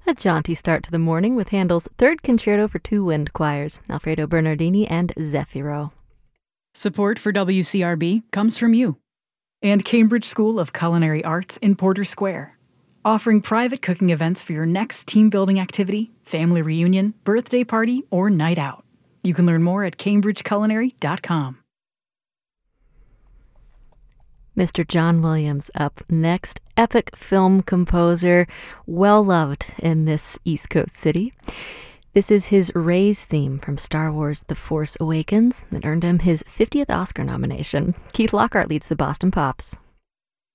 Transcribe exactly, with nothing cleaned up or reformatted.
A jaunty start to the morning with Handel's Third Concerto for Two Wind Choirs, Alfredo Bernardini and Zefiro. Support for W C R B comes from you and Cambridge School of Culinary Arts in Porter Square, offering private cooking events for your next team-building activity, family reunion, birthday party, or night out. You can learn more at cambridge culinary dot com. Mister John Williams up next, epic film composer, well-loved in this East Coast city. This is his Rey's theme from Star Wars The Force Awakens that earned him his fiftieth Oscar nomination. Keith Lockhart leads the Boston Pops.